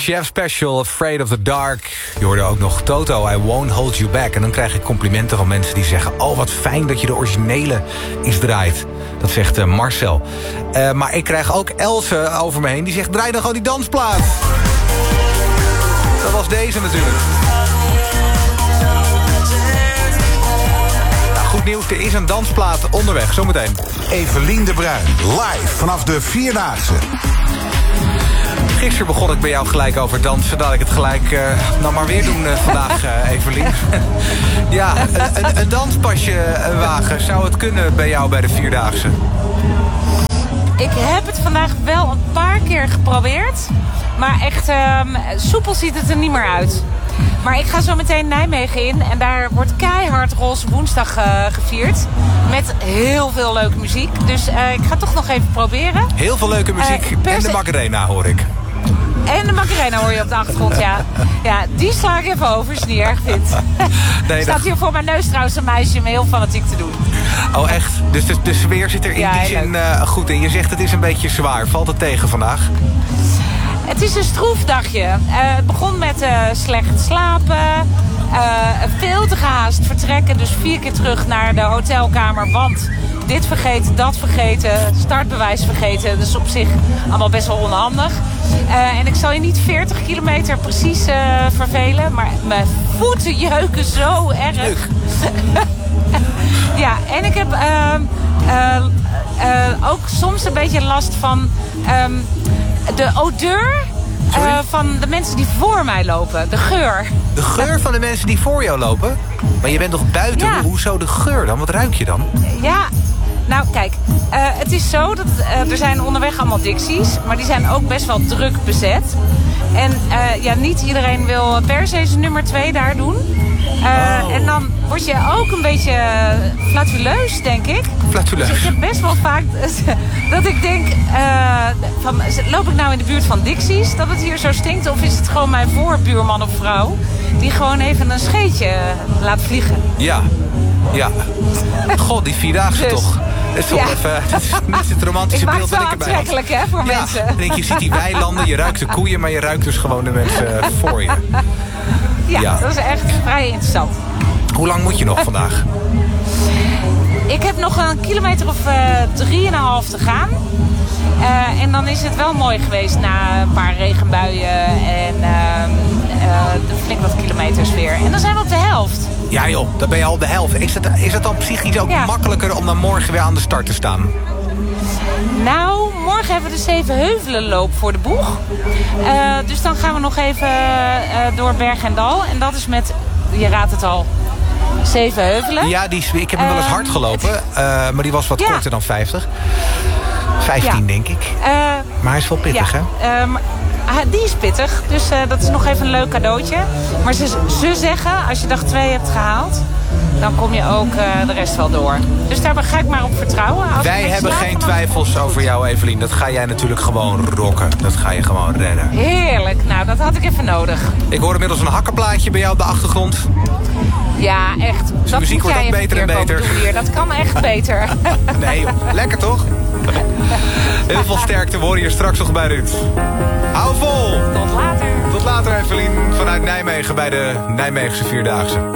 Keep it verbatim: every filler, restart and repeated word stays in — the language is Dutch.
Chef Special, Afraid of the Dark. Je hoorde ook nog Toto, I Won't Hold You Back. En dan krijg ik complimenten van mensen die zeggen... oh, wat fijn dat je de originele eens draait. Dat zegt uh, Marcel. Uh, maar ik krijg ook Else over me heen. Die zegt, draai dan gewoon die dansplaat. Dat was deze natuurlijk. Nou, goed nieuws, er is een dansplaat onderweg. Zometeen. Evelien de Bruin, live vanaf de Vierdaagse. Gisteren begon ik bij jou gelijk over dansen. Dat ik het gelijk uh, nou maar weer doen uh, vandaag, uh, Evelien. Ja, een, een, een danspasje uh, wagen. Zou het kunnen bij jou bij de Vierdaagse? Ik heb het vandaag wel een paar keer geprobeerd. Maar echt uh, soepel ziet het er niet meer uit. Maar ik ga zo meteen Nijmegen in. En daar wordt keihard Roze Woensdag uh, gevierd. Met heel veel leuke muziek. Dus uh, ik ga toch nog even proberen. Heel veel leuke muziek. Uh, en de Macarena hoor ik. En de Macarena hoor je op de achtergrond, ja. Ja, die sla ik even over, als je het niet erg vindt. Nee, staat hier voor mijn neus trouwens een meisje me heel fanatiek te doen. Oh, echt? Dus de, de sfeer zit er in ja, die zin uh, goed in. Je zegt het is een beetje zwaar. Valt het tegen vandaag? Het is een stroef dagje. Uh, het begon met uh, slecht slapen. Uh, veel te gehaast vertrekken. Dus vier keer terug naar de hotelkamer. Want dit vergeten, dat vergeten. Startbewijs vergeten. Dus op zich allemaal best wel onhandig. Uh, en ik zal je niet veertig kilometer precies uh, vervelen. Maar mijn voeten jeuken zo erg. Ja, en ik heb uh, uh, uh, ook soms een beetje last van um, de odeur uh, van de mensen die voor mij lopen. De geur. De geur van de mensen die voor jou lopen? Maar je bent toch buiten? Ja. Hoezo de geur dan? Wat ruik je dan? Ja, nou kijk, uh, het is zo dat uh, er zijn onderweg allemaal Dixies. Maar die zijn ook best wel druk bezet. En uh, ja, niet iedereen wil per se zijn nummer twee daar doen. Uh, oh. En dan word je ook een beetje flatuleus, denk ik. Flatuleus. Dus ik heb best wel vaak dat ik denk... Uh, van, loop ik nou in de buurt van Dixies dat het hier zo stinkt? Of is het gewoon mijn voorbuurman of vrouw... die gewoon even een scheetje laat vliegen? Ja, ja. God, die Vierdaagse dus. Toch. Het is toch ja. even het is niet het romantische beeld dat ik erbij had. Aantrekkelijk, hè, voor ja. mensen. Ik denk, je ziet die weilanden, je ruikt de koeien... maar je ruikt dus gewoon de mensen voor je. Ja, ja, dat is echt vrij interessant. Hoe lang moet je nog vandaag? Ik heb nog een kilometer of uh, drieënhalf te gaan. Uh, en dan is het wel mooi geweest na een paar regenbuien en uh, uh, flink wat kilometers weer. En dan zijn we op de helft. Ja joh, dan ben je al op de helft. Is het, is het dan psychisch ook ja. makkelijker om dan morgen weer aan de start te staan? Nou, morgen hebben we de Zevenheuvelenloop voor de boeg. Uh, dus dan gaan we nog even uh, door Berg en Dal. En dat is met, je raadt het al, Zevenheuvelen. Ja, die, ik heb hem wel eens hard gelopen. Uh, maar die was wat ja. korter dan vijftig. vijftien ja. denk ik. Uh, maar hij is wel pittig, ja. hè? Uh, maar, uh, die is pittig. Dus uh, dat is nog even een leuk cadeautje. Maar ze, ze zeggen, als je dag twee hebt gehaald... dan kom je ook uh, de rest wel door. Dus daar ga ik maar op vertrouwen. Als Wij hebben geen twijfels over jou, Evelien. Dat ga jij natuurlijk gewoon rocken. Dat ga je gewoon redden. Heerlijk. Nou, dat had ik even nodig. Ik hoor inmiddels een hakkenplaatje bij jou op de achtergrond. Ja, echt. Dus de muziek wordt ook beter en beter. Hier. Dat kan echt beter. Nee, joh. Lekker toch? Heel veel sterkte. We horen hier straks nog bij Ruud. Hou vol. Tot later. Tot later, Evelien. Vanuit Nijmegen bij de Nijmeegse Vierdaagse.